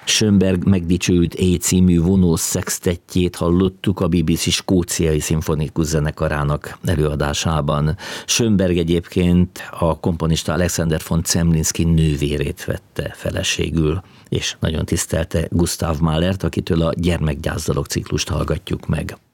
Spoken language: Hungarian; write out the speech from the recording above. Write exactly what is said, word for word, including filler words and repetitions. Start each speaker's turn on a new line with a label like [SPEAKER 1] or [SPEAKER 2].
[SPEAKER 1] Schönberg megdicsőült A című vonós szextettjét hallottuk a bé bé cé skóciai szimfonikus zenekarának előadásában. Schönberg egyébként a komponista Alexander von Zemlinsky nővérét vette feleségül, és nagyon tisztelte Gustav Mahlert, akitől a Gyermekgyászdalok ciklust hallgatjuk meg.